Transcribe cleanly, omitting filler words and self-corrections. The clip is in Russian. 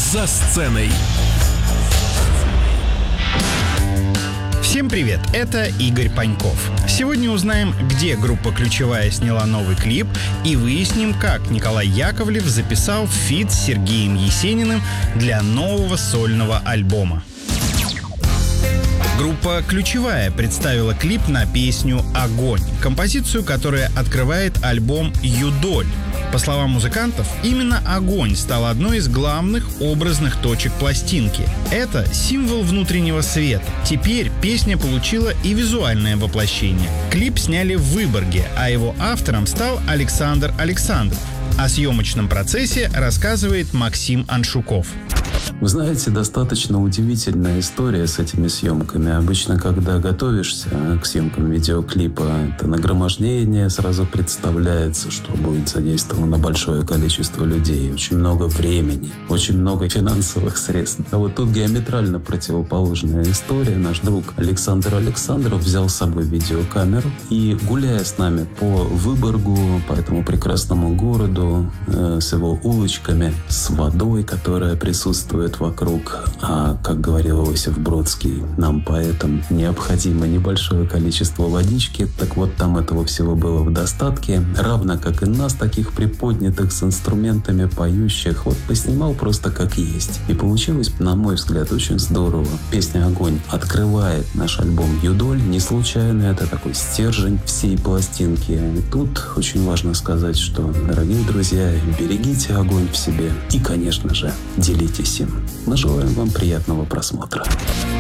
За сценой. Всем привет, это Игорь Паньков. Сегодня узнаем, где группа «Ключевая» сняла новый клип, и выясним, как Николай Яковлев записал фит с Сергеем Есениным для нового сольного альбома. Группа «Ключевая» представила клип на песню «Огонь», композицию, которая открывает альбом «Юдоль». По словам музыкантов, именно огонь стал одной из главных образных точек пластинки. Это символ внутреннего света. Теперь песня получила и визуальное воплощение. Клип сняли в Выборге, а его автором стал Александр Александров. О съемочном процессе рассказывает Максим Аншуков. Вы знаете, достаточно удивительная история с этими съемками. Обычно, когда готовишься к съемкам видеоклипа, это нагромождение сразу представляется, что будет задействовано большое количество людей, очень много времени, очень много финансовых средств. А вот тут диаметрально противоположная история. Наш друг Александр Александров взял с собой видеокамеру и, гуляя с нами по Выборгу, по этому прекрасному городу, с его улочками, с водой, которая присутствует вокруг. А, как говорил Иосиф Бродский, нам, поэтам, необходимо небольшое количество водички. Так вот, там этого всего было в достатке. Равно как и нас, таких приподнятых, с инструментами поющих. Вот поснимал просто как есть. И получилось, на мой взгляд, очень здорово. Песня «Огонь» открывает наш альбом «Юдоль». Не случайно, это такой стержень всей пластинки. И тут очень важно сказать, что, дорогие друзья, берегите огонь в себе. И, конечно же, делитесь им. Мы желаем вам приятного просмотра.